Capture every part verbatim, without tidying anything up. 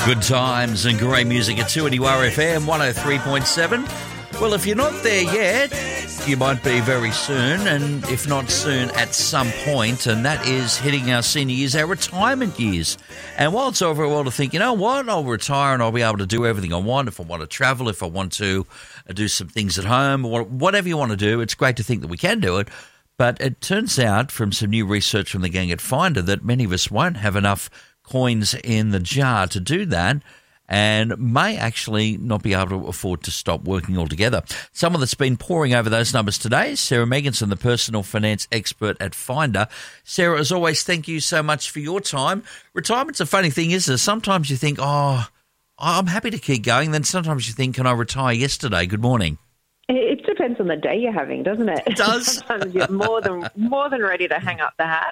Good times and great music at two R F M one oh three point seven. Well, if you're not there yet, you might be very soon, and if not soon, at some point, and that is hitting our senior years, our retirement years. And while it's all very well to think, you know what, I'll retire and I'll be able to do everything I want, if I want to travel, if I want to do some things at home, or whatever you want to do, it's great to think that we can do it. But it turns out from some new research from the gang at Finder that many of us won't have enough coins in the jar to do that, and may actually not be able to afford to stop working altogether. Someone that's been poring over those numbers today is Sarah Megginson, the personal finance expert at Finder. Sarah, as always, thank you so much for your time. Retirement's a funny thing, isn't it? Sometimes you think, oh, I'm happy to keep going. Then sometimes you think, can I retire yesterday? Good morning. It depends on the day you're having, doesn't it? It does. Sometimes you're more than more than ready to hang up the hat.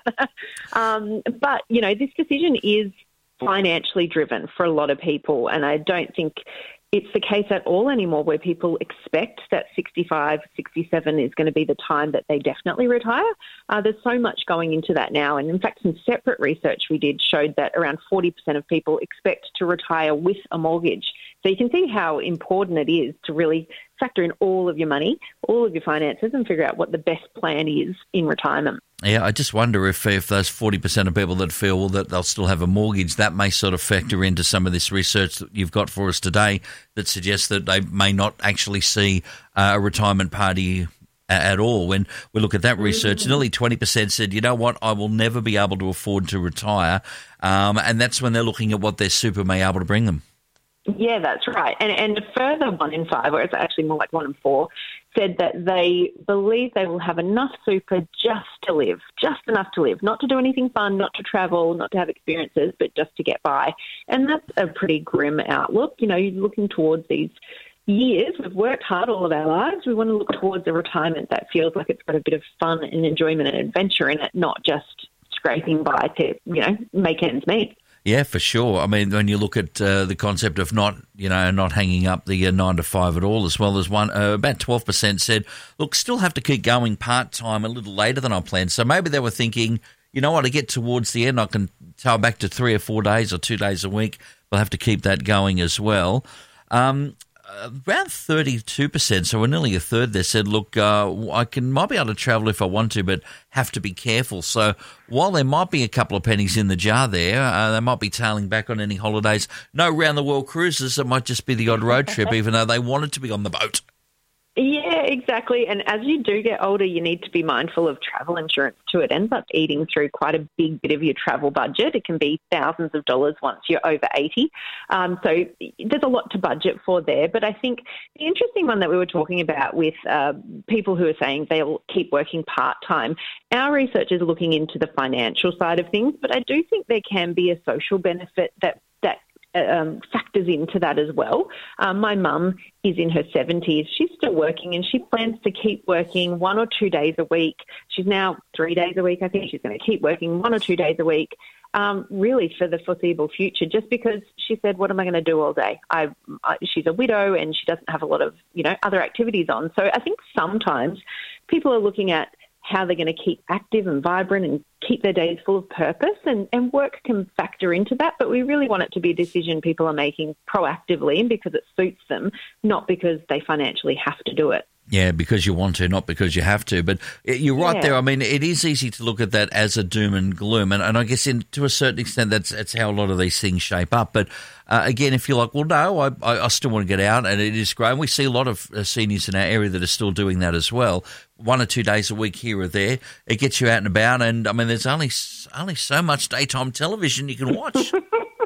um, but, you know, this decision is financially driven for a lot of people, and I don't think it's the case at all anymore where people expect that sixty-five, sixty-seven is going to be the time that they definitely retire. Uh, there's so much going into that now, and in fact some separate research we did showed that around forty percent of people expect to retire with a mortgage. So you can see how important it is to really factor in all of your money, all of your finances, and figure out what the best plan is in retirement. Yeah, I just wonder if if those forty percent of people that feel well, that they'll still have a mortgage, that may sort of factor into some of this research that you've got for us today that suggests that they may not actually see uh, a retirement party at all. When we look at that research, mm-hmm. nearly twenty percent said, you know what, I will never be able to afford to retire. Um, and that's when they're looking at what their super may be able to bring them. Yeah, that's right. And and a further one in five, or it's actually more like one in four, said that they believe they will have enough super just to live, just enough to live, not to do anything fun, not to travel, not to have experiences, but just to get by. And that's a pretty grim outlook. You know, you're looking towards these years. We've worked hard all of our lives. We want to look towards a retirement that feels like it's got a bit of fun and enjoyment and adventure in it, not just scraping by to, you know, make ends meet. Yeah, for sure. I mean, when you look at uh, the concept of not, you know, not hanging up the uh, nine to five at all, as well as one, uh, about twelve percent said, look, still have to keep going part-time a little later than I planned. So maybe they were thinking, you know what, I get towards the end, I can tail back to three or four days or two days a week. We'll have to keep that going as well. Um, around thirty-two percent, so we're nearly a third there, said, look, uh, I can might be able to travel if I want to, but have to be careful. So while there might be a couple of pennies in the jar there, uh, they might be tailing back on any holidays. No round-the-world cruises. It might just be the odd road trip, even though they wanted to be on the boat. Yeah, exactly. And as you do get older, you need to be mindful of travel insurance too. It ends up eating through quite a big bit of your travel budget. It can be thousands of dollars once you're over eighty. Um, so there's a lot to budget for there. But I think the interesting one that we were talking about with uh, people who are saying they'll keep working part-time, our research is looking into the financial side of things, but I do think there can be a social benefit that that Um, factors into that as well. Um, my mum is in her seventies. She's still working and she plans to keep working one or two days a week. She's now three days a week. I think she's going to keep working one or two days a week, um, really for the foreseeable future, just because she said, what am I going to do all day? I, I, she's a widow and she doesn't have a lot of, you know, other activities on. So I think sometimes people are looking at how they're going to keep active and vibrant and keep their days full of purpose, and, and work can factor into that. But we really want it to be a decision people are making proactively and because it suits them, not because they financially have to do it. Yeah, because you want to, not because you have to. But you're right yeah. there. I mean, it is easy to look at that as a doom and gloom. And, and I guess in, to a certain extent, that's, that's how a lot of these things shape up. But uh, again, if you're like, well, no, I, I, I still want to get out, and it is great. And we see a lot of uh, seniors in our area that are still doing that as well. One or two days a week here or there. It gets you out and about. And, I mean, there's only, only so much daytime television you can watch.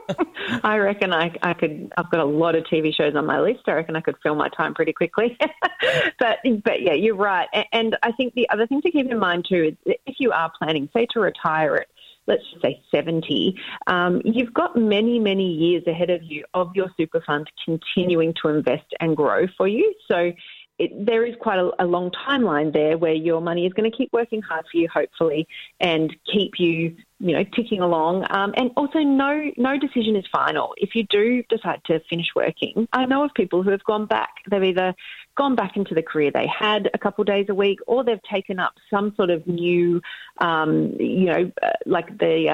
I reckon I, I could, I've got a lot of T V shows on my list. I reckon I could fill my time pretty quickly. but, but yeah, you're right. And, and I think the other thing to keep in mind too is if you are planning, say, to retire at, let's just say seventy, um, you've got many, many years ahead of you of your super fund continuing to invest and grow for you. So It, there is quite a, a long timeline there where your money is going to keep working hard for you, hopefully, and keep you, you know, ticking along. Um, and also, no, no decision is final. If you do decide to finish working, I know of people who have gone back. They've either gone back into the career they had a couple of days a week, or they've taken up some sort of new, um, you know, uh, like the uh,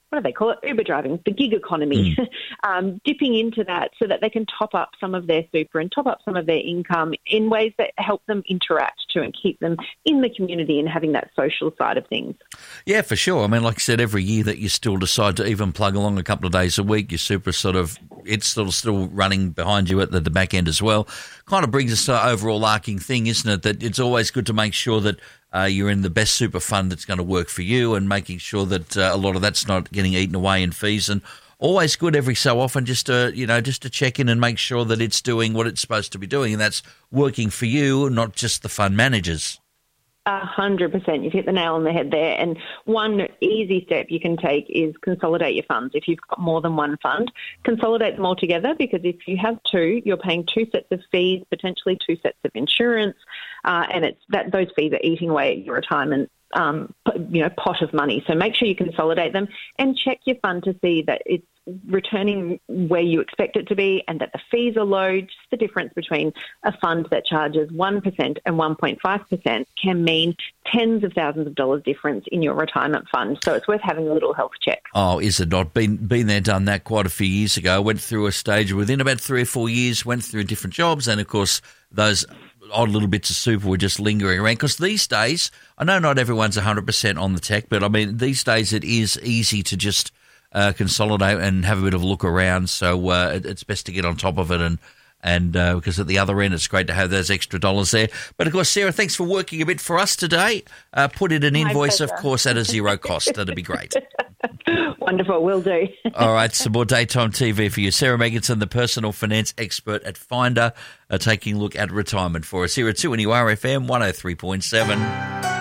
what do they call it? Uber driving, the gig economy, mm. um, dipping into that so that they can top up some of their super and top up some of their income in ways that help them interact too and keep them in the community and having that social side of things. Yeah, for sure. I mean, like I said, every year that you still decide to even plug along a couple of days a week, your super sort of, it's still, still running behind you at the, the back end as well. Kind of brings us to the overall arcing thing, isn't it, that it's always good to make sure that Uh, you're in the best super fund that's going to work for you and making sure that uh, a lot of that's not getting eaten away in fees. And always good every so often just to, you know, just to check in and make sure that it's doing what it's supposed to be doing, and that's working for you, not just the fund managers. A hundred percent. You've hit the nail on the head there. And one easy step you can take is consolidate your funds. If you've got more than one fund, consolidate them all together, because if you have two, you're paying two sets of fees, potentially two sets of insurance, uh, and it's that those fees are eating away at your retirement um, you know, pot of money. So make sure you consolidate them and check your fund to see that it's returning where you expect it to be and that the fees are low. Just the difference between a fund that charges one percent and one point five percent can mean tens of thousands of dollars difference in your retirement fund. So it's worth having a little health check. Oh, is it not? Been, been there, done that quite a few years ago. Went through a stage within about three or four years, went through different jobs, and of course those odd little bits of super were just lingering around. Because these days, I know not everyone's one hundred percent on the tech, but I mean, these days it is easy to just uh, consolidate and have a bit of a look around. So uh, it, it's best to get on top of it, and and uh, because at the other end, it's great to have those extra dollars there. But of course, Sarah, thanks for working a bit for us today. Uh, put in an My invoice, pleasure. of course, at a zero cost. That'd be great. Wonderful, will do. All right, some more daytime T V for you. Sarah Megginson, the personal finance expert at Finder, uh, taking a look at retirement for us here at two N U R F M one oh three point seven.